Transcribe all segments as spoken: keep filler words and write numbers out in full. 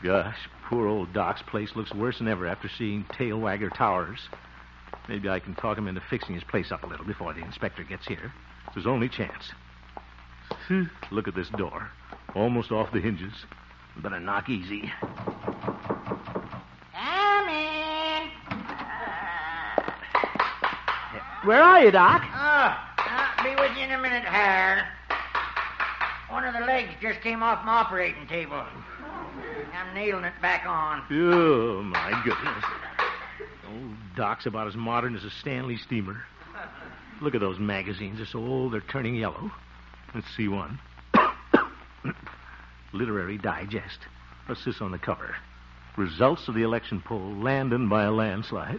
Gosh, poor old Doc's place looks worse than ever after seeing Tailwagger Towers. Maybe I can talk him into fixing his place up a little before the inspector gets here. It's his only chance. Look at this door. Almost off the hinges. Better knock easy. Come in. Where are you, Doc? Oh, I'll be with you in a minute, Harold. One of the legs just came off my operating table. I'm nailing it back on. Oh, my goodness. Old Doc's about as modern as a Stanley steamer. Look at those magazines. They're so old they're turning yellow. Let's see one. Literary Digest. What's this on the cover? Results of the election poll. Landon by a landslide.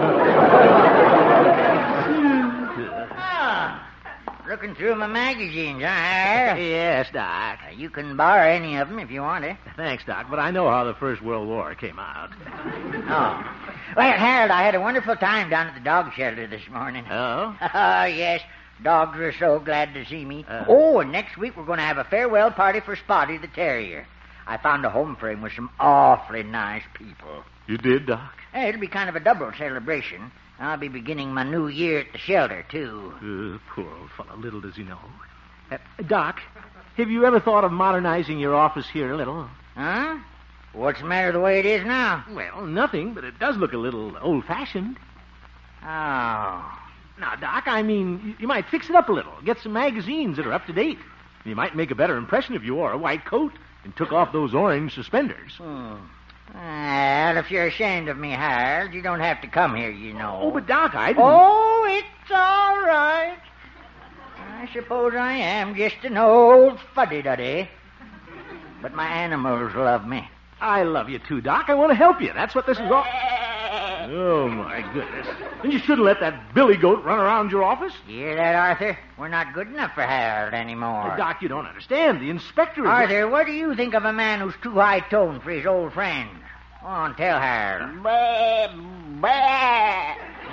Ah, looking through my magazines, huh, Harold? Yes, Doc. Uh, you can borrow any of them if you want it. Thanks, Doc, but I know how the First World War came out. Oh. Well, Harold, I had a wonderful time down at the dog shelter this morning. Oh? Oh, yes. Dogs were so glad to see me. Uh. Oh, and next week we're going to have a farewell party for Spotty the Terrier. I found a home for him with some awfully nice people. You did, Doc? Hey, it'll be kind of a double celebration. I'll be beginning my new year at the shelter, too. Uh, poor old fellow. Little does he know. Uh, Doc, have you ever thought of modernizing your office here a little? Huh? What's the matter the way it is now? Well, nothing, but it does look a little old-fashioned. Oh. Now, Doc, I mean, you, you might fix it up a little. Get some magazines that are up to date. You might make a better impression if you wore a white coat and took off those orange suspenders. Hmm. Well, if you're ashamed of me, Harold, you don't have to come here, you know. Oh, but Doc, I didn't... Oh, it's all right. I suppose I am just an old fuddy-duddy. But my animals love me. I love you too, Doc. I want to help you. That's what this is all... Oh, my goodness. And you shouldn't let that billy goat run around your office. You hear that, Arthur? We're not good enough for Harold anymore. Oh, Doc, you don't understand. The inspector is... Arthur, what do you think of a man who's too high-toned for his old friend? Go on, tell Harold. Bah, bah.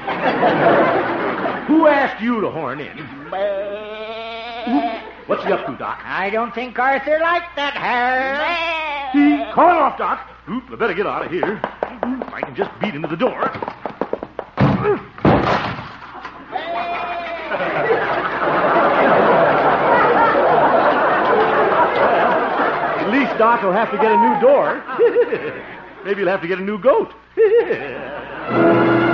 Who asked you to horn in? Bah. What's he up to, Doc? I don't think Arthur liked that, Harold. Call it off, Doc. Oop, I better get out of here. If I can just beat into the door. At least Doc will have to get a new door. Maybe he'll have to get a new goat.